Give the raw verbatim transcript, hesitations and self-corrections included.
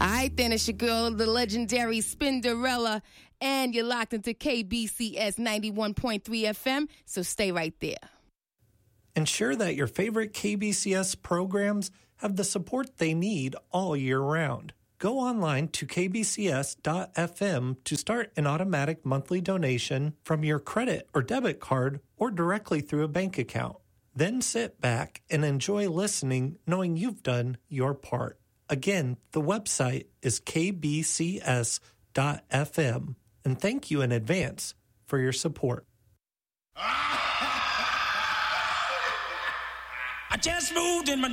All right, then, it's your girl, the legendary Spinderella, and you're locked into K B C S ninety-one point three F M, so stay right there. Ensure that your favorite K B C S programs have the support they need all year round. Go online to k b c s dot f m to start an automatic monthly donation from your credit or debit card or directly through a bank account. Then sit back and enjoy listening knowing you've done your part. Again, the website is k b c s dot f m, and thank you in advance for your support. I just moved in my